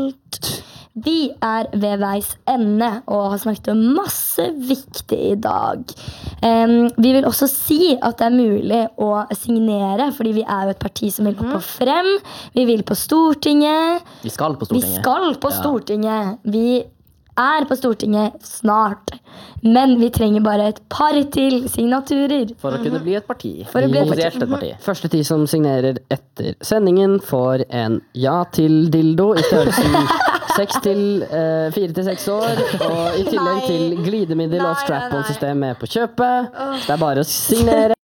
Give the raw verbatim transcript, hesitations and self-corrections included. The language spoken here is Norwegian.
alt. Vi er ved veis ende og har snakket om masse viktig i dag. Um, vi vil også si at det er mulig å signere, fordi vi er jo et parti som vil opp og frem. Vi vil på Stortinget. Vi skal på Stortinget. Vi skal på Stortinget. Vi er på Stortinget snart. Men vi trenger bare et par til signaturer. For å kunne bli et parti. For å bli et parti. Et parti. Første ti som signerer etter sendingen får en ja til dildo i størrelsen seks til fire til seks år, og i tillegg til glidemiddel og strap-on-system med på kjøpet. Det er bare å signere.